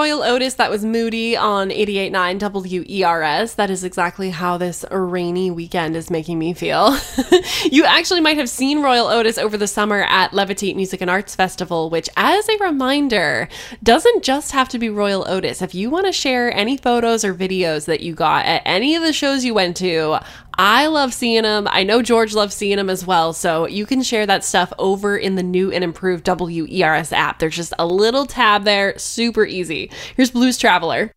Royal Otis. That was Moody on 88.9 WERS. That is exactly how this rainy weekend is making me feel. You actually might have seen Royal Otis over the summer at Levitate Music and Arts Festival, which, as a reminder, doesn't just have to be Royal Otis. If you want to share any photos or videos that you got at any of the shows you went to, I love seeing them. I know George loves seeing them as well. So you can share that stuff over in the new and improved WERS app. There's just a little tab there. Super easy. Here's Blues Traveler.